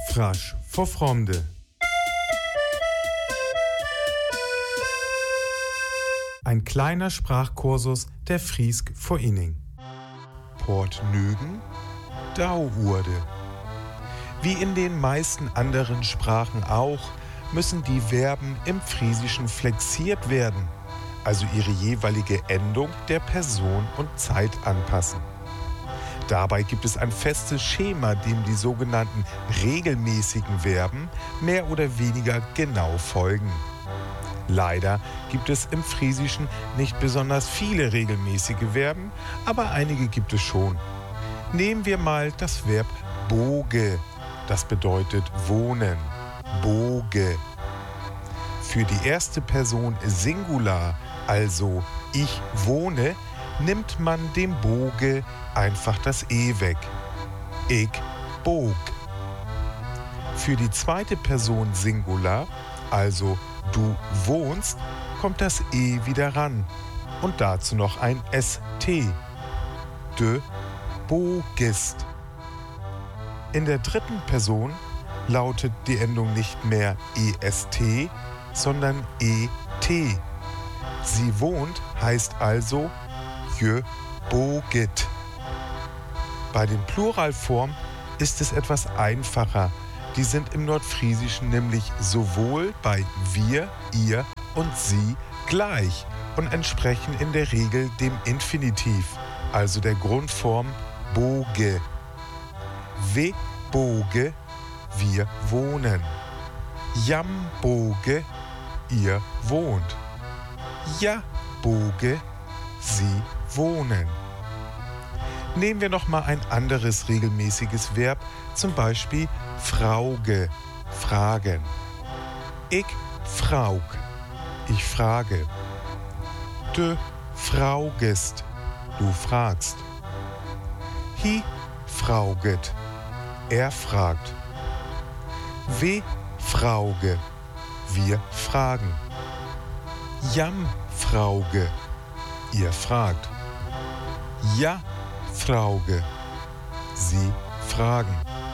Frasch vor Fromde. Ein kleiner Sprachkursus der Friesk vor Inning. Port Nögen, Dauurde. Wie in den meisten anderen Sprachen auch, müssen die Verben im Friesischen flexiert werden, also ihre jeweilige Endung der Person und Zeit anpassen. Dabei gibt es ein festes Schema, dem die sogenannten regelmäßigen Verben mehr oder weniger genau folgen. Leider gibt es im Friesischen nicht besonders viele regelmäßige Verben, aber einige gibt es schon. Nehmen wir mal das Verb boge, das bedeutet wohnen, boge. Für die erste Person Singular, also ich wohne, nimmt man dem Boge einfach das E weg. Ich bog. Für die zweite Person Singular, also du wohnst, kommt das E wieder ran und dazu noch ein ST. De bogest. In der dritten Person lautet die Endung nicht mehr EST, sondern ET. Sie wohnt heißt also je boget. Bei den Pluralformen ist es etwas einfacher. Die sind im Nordfriesischen nämlich sowohl bei wir, ihr und sie gleich und entsprechen in der Regel dem Infinitiv, also der Grundform boge. We boge, wir wohnen. Jam boge, ihr wohnt. Ja boge, sie wohnen. Nehmen wir noch mal ein anderes regelmäßiges Verb, zum Beispiel frauge, fragen. Ich fraug, ich frage. Du fraugest, du fragst. Hi frauget, er fragt. We frauge, wir fragen. Jam frauge, ihr fragt. Ja frauge, sie fragen.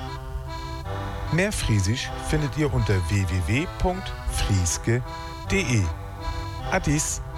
Mehr Friesisch findet ihr unter www.frieske.de. Adis!